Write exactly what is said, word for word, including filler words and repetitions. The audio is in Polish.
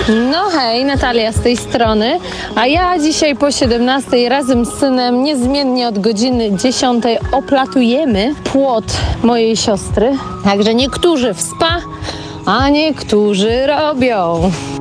No hej, Natalia z tej strony, a ja dzisiaj po siedemnastej razem z synem niezmiennie od godziny dziesiątej oplatujemy płot mojej siostry. Także niektórzy w spa, a niektórzy robią.